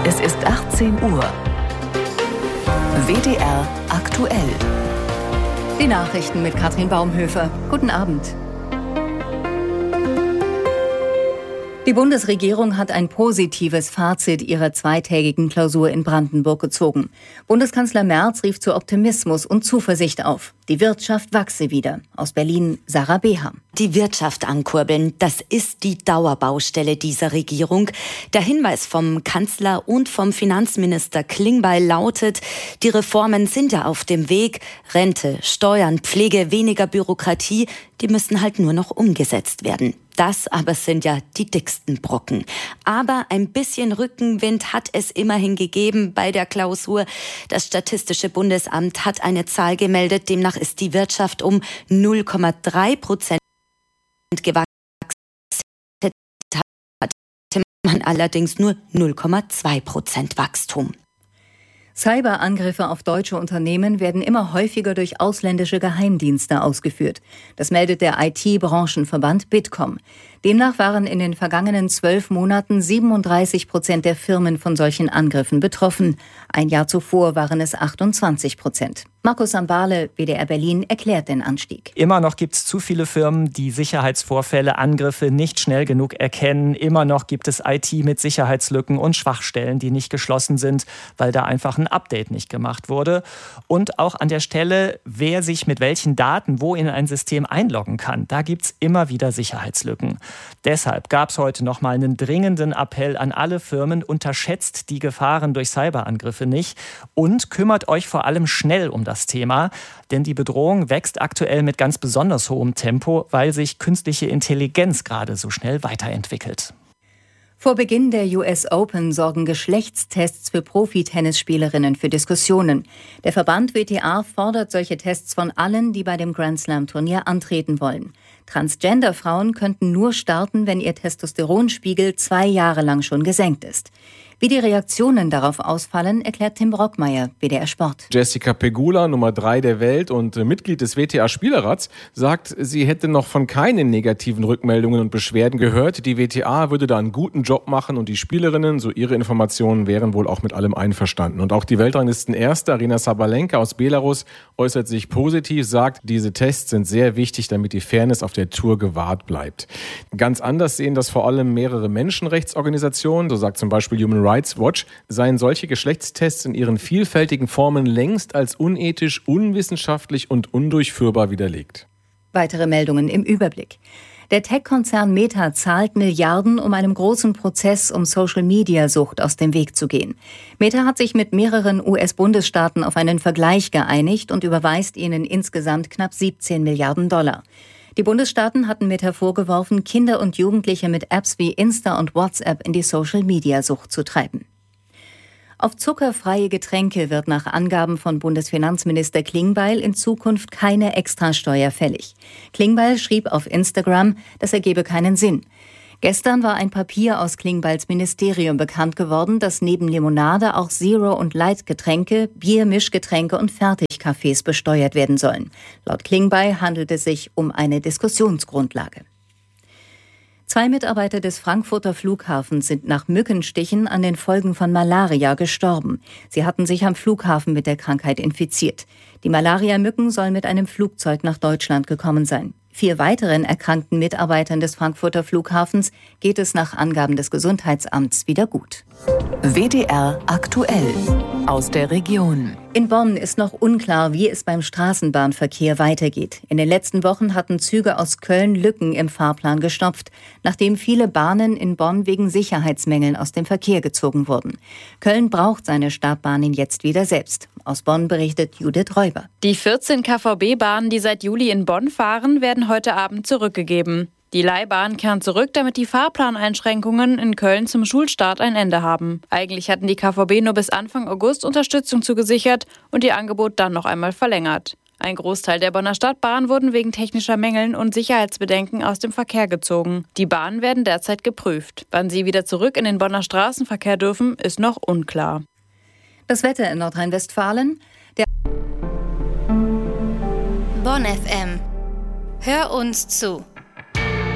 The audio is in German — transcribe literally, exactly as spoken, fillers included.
Es ist achtzehn Uhr. W D R aktuell. Die Nachrichten mit Katrin Baumhöfer. Guten Abend. Die Bundesregierung hat ein positives Fazit ihrer zweitägigen Klausur in Brandenburg gezogen. Bundeskanzler Merz rief zu Optimismus und Zuversicht auf. Die Wirtschaft wachse wieder. Aus Berlin, Sarah Beham. Die Wirtschaft ankurbeln, das ist die Dauerbaustelle dieser Regierung. Der Hinweis vom Kanzler und vom Finanzminister Klingbeil lautet, die Reformen sind ja auf dem Weg. Rente, Steuern, Pflege, weniger Bürokratie, die müssen halt nur noch umgesetzt werden. Das aber sind ja die dicksten Brocken. Aber ein bisschen Rückenwind hat es immerhin gegeben bei der Klausur. Das Statistische Bundesamt hat eine Zahl gemeldet, demnach ist die Wirtschaft um null Komma drei Prozent gewachsen. Hatte man allerdings nur null Komma zwei Prozent Wachstum. Cyberangriffe auf deutsche Unternehmen werden immer häufiger durch ausländische Geheimdienste ausgeführt. Das meldet der I T-Branchenverband Bitkom. Demnach waren in den vergangenen zwölf Monaten siebenunddreißig Prozent der Firmen von solchen Angriffen betroffen. Ein Jahr zuvor waren es achtundzwanzig Prozent. Markus Ambale, W D R Berlin, erklärt den Anstieg. Immer noch gibt es zu viele Firmen, die Sicherheitsvorfälle, Angriffe nicht schnell genug erkennen. Immer noch gibt es I T mit Sicherheitslücken und Schwachstellen, die nicht geschlossen sind, weil da einfach ein Update nicht gemacht wurde. Und auch an der Stelle, wer sich mit welchen Daten wo in ein System einloggen kann, da gibt es immer wieder Sicherheitslücken. Deshalb gab es heute nochmal einen dringenden Appell an alle Firmen: Unterschätzt die Gefahren durch Cyberangriffe nicht und kümmert euch vor allem schnell um das Thema, denn die Bedrohung wächst aktuell mit ganz besonders hohem Tempo, weil sich künstliche Intelligenz gerade so schnell weiterentwickelt. Vor Beginn der U S Open sorgen Geschlechtstests für Profi-Tennisspielerinnen für Diskussionen. Der Verband W T A fordert solche Tests von allen, die bei dem Grand Slam-Turnier antreten wollen. Transgender-Frauen könnten nur starten, wenn ihr Testosteronspiegel zwei Jahre lang schon gesenkt ist. Wie die Reaktionen darauf ausfallen, erklärt Tim Brockmeier, W D R Sport. Jessica Pegula, Nummer drei der Welt und Mitglied des W T A-Spielerrats, sagt, sie hätte noch von keinen negativen Rückmeldungen und Beschwerden gehört. Die W T A würde da einen guten Job machen und die Spielerinnen, so ihre Informationen, wären wohl auch mit allem einverstanden. Und auch die Weltranglisten-Erste, Aryna Sabalenka aus Belarus, äußert sich positiv, sagt, diese Tests sind sehr wichtig, damit die Fairness auf der Tour gewahrt bleibt. Ganz anders sehen das vor allem mehrere Menschenrechtsorganisationen, so sagt zum Beispiel Human Rights Watch, seien solche Geschlechtstests in ihren vielfältigen Formen längst als unethisch, unwissenschaftlich und undurchführbar widerlegt. Weitere Meldungen im Überblick. Der Tech-Konzern Meta zahlt Milliarden, um einem großen Prozess um Social-Media-Sucht aus dem Weg zu gehen. Meta hat sich mit mehreren U S-Bundesstaaten auf einen Vergleich geeinigt und überweist ihnen insgesamt knapp siebzehn Milliarden Dollar. Die Bundesstaaten hatten Meta vorgeworfen, Kinder und Jugendliche mit Apps wie Insta und WhatsApp in die Social-Media-Sucht zu treiben. Auf zuckerfreie Getränke wird nach Angaben von Bundesfinanzminister Klingbeil in Zukunft keine Extrasteuer fällig. Klingbeil schrieb auf Instagram, das ergebe keinen Sinn. Gestern war ein Papier aus Klingbeils Ministerium bekannt geworden, dass neben Limonade auch Zero- und Light-Getränke, Bier, Mischgetränke und Fertigkaffees besteuert werden sollen. Laut Klingbeil handelt es sich um eine Diskussionsgrundlage. Zwei Mitarbeiter des Frankfurter Flughafens sind nach Mückenstichen an den Folgen von Malaria gestorben. Sie hatten sich am Flughafen mit der Krankheit infiziert. Die Malaria-Mücken sollen mit einem Flugzeug nach Deutschland gekommen sein. Vier weiteren erkrankten Mitarbeitern des Frankfurter Flughafens geht es nach Angaben des Gesundheitsamts wieder gut. W D R aktuell aus der Region. In Bonn ist noch unklar, wie es beim Straßenbahnverkehr weitergeht. In den letzten Wochen hatten Züge aus Köln Lücken im Fahrplan gestopft, nachdem viele Bahnen in Bonn wegen Sicherheitsmängeln aus dem Verkehr gezogen wurden. Köln braucht seine Startbahnen jetzt wieder selbst. Aus Bonn berichtet Judith Räuber. Die vierzehn K V B-Bahnen, die seit Juli in Bonn fahren, werden heute Abend zurückgegeben. Die Leihbahn kehren zurück, damit die Fahrplaneinschränkungen in Köln zum Schulstart ein Ende haben. Eigentlich hatten die K V B nur bis Anfang August Unterstützung zugesichert und ihr Angebot dann noch einmal verlängert. Ein Großteil der Bonner Stadtbahn wurden wegen technischer Mängeln und Sicherheitsbedenken aus dem Verkehr gezogen. Die Bahnen werden derzeit geprüft. Wann sie wieder zurück in den Bonner Straßenverkehr dürfen, ist noch unklar. Das Wetter in Nordrhein-Westfalen. Der Bonn F M. Hör uns zu.